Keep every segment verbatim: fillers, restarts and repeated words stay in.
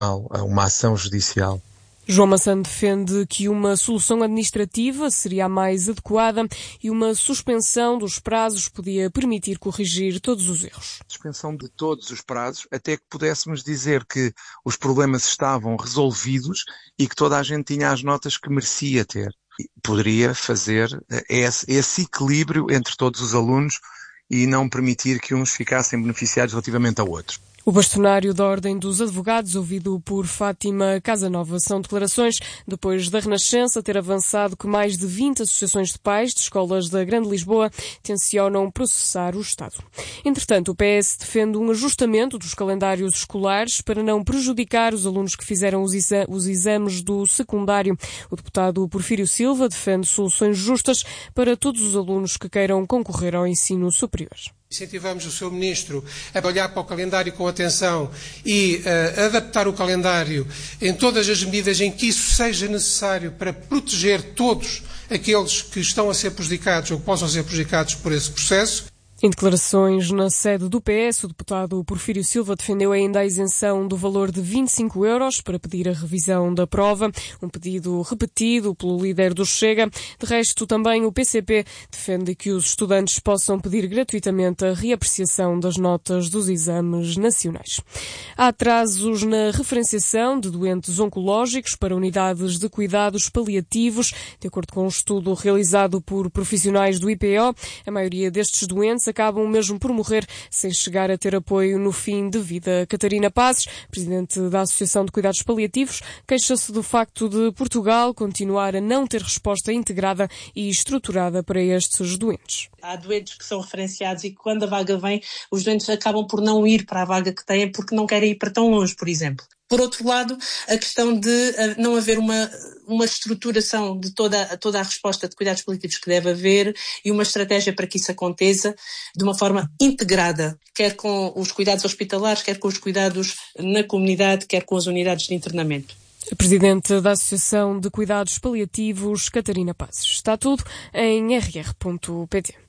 a uma ação judicial. João Maçã defende que uma solução administrativa seria a mais adequada e uma suspensão dos prazos podia permitir corrigir todos os erros. Suspensão de todos os prazos, até que pudéssemos dizer que os problemas estavam resolvidos e que toda a gente tinha as notas que merecia ter. Poderia fazer esse, esse equilíbrio entre todos os alunos e não permitir que uns ficassem beneficiados relativamente a outros. O bastonário da Ordem dos Advogados, ouvido por Fátima Casanova, são declarações depois da Renascença ter avançado que mais de vinte associações de pais de escolas da Grande Lisboa tencionam processar o Estado. Entretanto, o P S defende um ajustamento dos calendários escolares para não prejudicar os alunos que fizeram os, exa- os exames do secundário. O deputado Porfírio Silva defende soluções justas para todos os alunos que queiram concorrer ao ensino superior. Incentivamos o seu Ministro a olhar para o calendário com atenção e uh, adaptar o calendário em todas as medidas em que isso seja necessário para proteger todos aqueles que estão a ser prejudicados ou que possam ser prejudicados por esse processo. Em declarações na sede do P S, o deputado Porfírio Silva defendeu ainda a isenção do valor de vinte e cinco euros para pedir a revisão da prova, um pedido repetido pelo líder do Chega. De resto, também o P C P defende que os estudantes possam pedir gratuitamente a reapreciação das notas dos exames nacionais. Há atrasos na referenciação de doentes oncológicos para unidades de cuidados paliativos. De acordo com um estudo realizado por profissionais do I P O, a maioria destes doentes acabam mesmo por morrer sem chegar a ter apoio no fim de vida. Catarina Pazes, presidente da Associação de Cuidados Paliativos, queixa-se do facto de Portugal continuar a não ter resposta integrada e estruturada para estes doentes. Há doentes que são referenciados e que quando a vaga vem, os doentes acabam por não ir para a vaga que têm porque não querem ir para tão longe, por exemplo. Por outro lado, a questão de não haver uma, uma estruturação de toda, toda a resposta de cuidados paliativos que deve haver e uma estratégia para que isso aconteça de uma forma integrada, quer com os cuidados hospitalares, quer com os cuidados na comunidade, quer com as unidades de internamento. A presidente da Associação de Cuidados Paliativos, Catarina Pazes. Está tudo em r r ponto p t.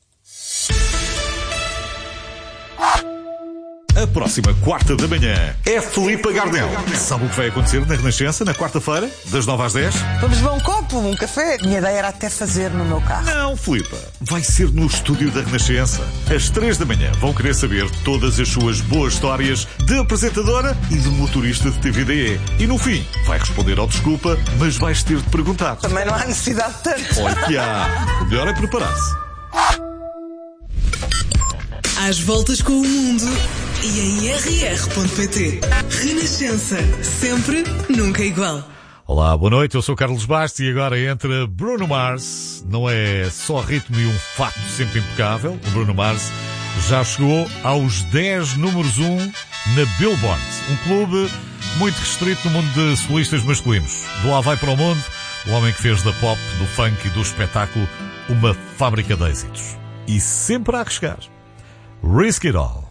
A próxima quarta da manhã é Filipe Gardel. Sabe o que vai acontecer na Renascença na quarta-feira, das nove às dez? Vamos beber um copo, um café. Minha ideia era até fazer no meu carro. Não, Filipe. Vai ser no estúdio da Renascença. Às três da manhã vão querer saber todas as suas boas histórias de apresentadora e de motorista de T V D E. E no fim, vai responder ao desculpa, mas vais ter de perguntar. Também não há necessidade de tanto. Olha que há. O melhor é preparar-se. Às voltas com o mundo e em r r ponto p t. Renascença. Sempre, nunca igual. Olá, boa noite. Eu sou Carlos Bastos e agora entra Bruno Mars. Não é só ritmo e um fato sempre impecável. O Bruno Mars já chegou aos dez números um na Billboard. Um clube muito restrito no mundo de solistas masculinos. Do lá vai para o mundo, o homem que fez da pop, do funk e do espetáculo uma fábrica de êxitos. E sempre a arriscar. Risk It All.